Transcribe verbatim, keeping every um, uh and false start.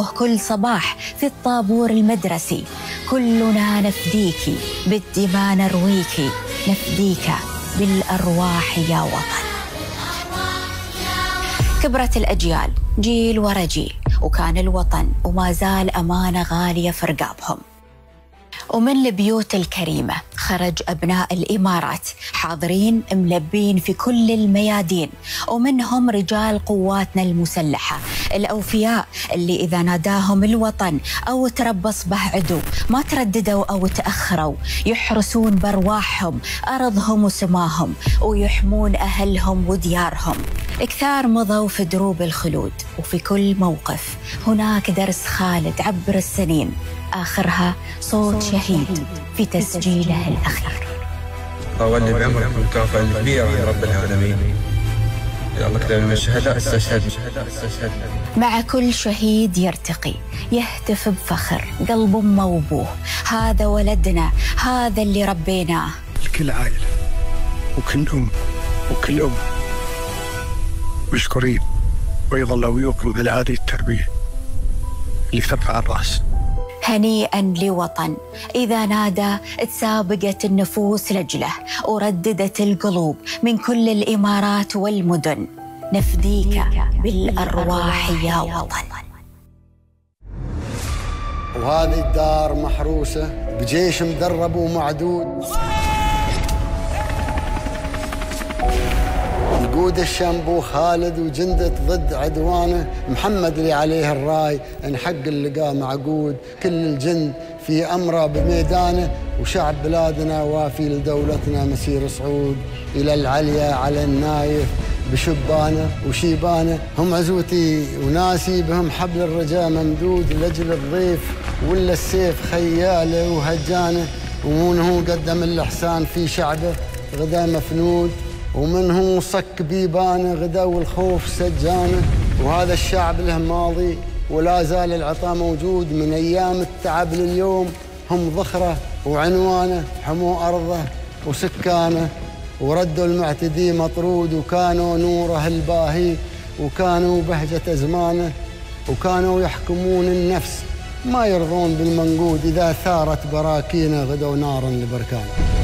يصرخوه كل صباح في الطابور المدرسي: كلنا نفديك بالدماء نرويك، نفديك بالأرواح يا وطن. كبرت الأجيال جيل ورا جيل، وكان الوطن وما زال أمانة غالية في رقابهم. ومن البيوت الكريمة خرج أبناء الإمارات حاضرين ملبين في كل الميادين، ومنهم رجال قواتنا المسلحة الأوفياء اللي إذا ناداهم الوطن أو تربص به عدو ما ترددوا أو تأخروا، يحرسون بأرواحهم أرضهم وسماهم، ويحمون أهلهم وديارهم. كثار مضوا في دروب الخلود، وفي كل موقف هناك درس خالد عبر السنين، آخرها صوت شهيد في تسجيله الأخير. أولي بعمرك المكافأة الكبيرة يا رب العالمين. يا الله كتاب من الشهداء استشهد. مع كل شهيد يرتقي يهتف بفخر قلب أمه وأبوه: هذا ولدنا، هذا اللي ربيناه. لكل عائلة وكل أم وكل أم مشكورين، ويظل أبوكم على هذه التربية اللي ترفع الرأس. هنيئا لوطن إذا نادى تسابقت النفوس لجله، ورددت القلوب من كل الإمارات والمدن: نفديك بالأرواح يا وطن. وهذه الدار محروسة بجيش مدرب ومعدود، يقود الشامبو خالد وجندة ضد عدوانه، محمد اللي عليه الراي ان حق اللقاء معقود، كل الجند في امره بميدانه، وشعب بلادنا وافي لدولتنا مسير صعود، الى العليا على النايف بشبانه وشيبانه، هم عزوتي وناسي بهم حبل الرجاء ممدود، لاجل الضيف ولا السيف خياله وهجانه، ومنه قدم الاحسان في شعبه غدا مفنود، ومنه صك بيبانه غدا والخوف سجانه، وهذا الشعب له ماضي ولا زال العطاء موجود، من ايام التعب لليوم هم ذخره وعنوانه، حموا ارضه وسكانه، وردوا المعتدي مطرود، وكانوا نوره الباهي، وكانوا بهجه ازمانه، وكانوا يحكمون النفس ما يرضون بالمنقود، اذا ثارت براكينه غدوا نارا لبركانه.